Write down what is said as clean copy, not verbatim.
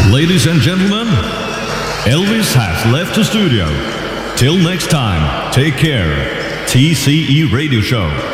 Ladies and gentlemen, Elvis has left the studio. Till next time, take care. TCE Radio Show.